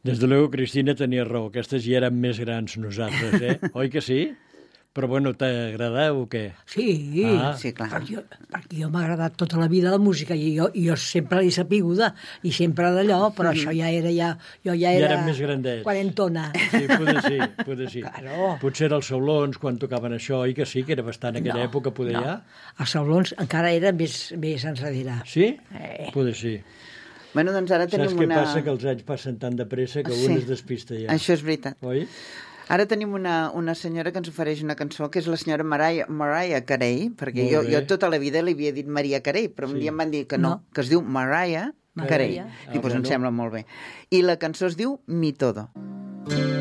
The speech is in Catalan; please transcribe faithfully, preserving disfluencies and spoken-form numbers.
Des de luego, Cristina tenia raó. Aquestes ja eren més grans nosaltres, eh? Oi que sí? Però bueno, t'agrada o què? Sí, ah. sí, clar. perquè jo, perquè jo m'ha agradat tota la vida la música i jo, i jo sempre l'he sapiguda i sempre d'allò, però això ja era ja... Jo ja era, ja eren més grandets. Quarentona. Sí, poder sí, poder sí. Claro. Potser els saulons, quan tocaven això, oi que sí, que era bastant en aquella No, època, poder no. ja? Els saulons encara era més, més enrere. Sí? Eh. Poder sí. Bueno, doncs ara tenim Saps què una... passa? Que els anys passen tan de pressa que Sí. un es despista ja. Això és veritat. Oi? Ara tenim una, una senyora que ens ofereix una cançó que és la senyora Mariah, Mariah Carey, perquè Molt jo, bé. jo tota la vida li havia dit Maria Carey, però un Sí. dia em van dir que no, No. que es diu Mariah Carey. Mariah. I doncs Ah, em bueno. sembla molt bé. I la cançó es diu Mi Todo.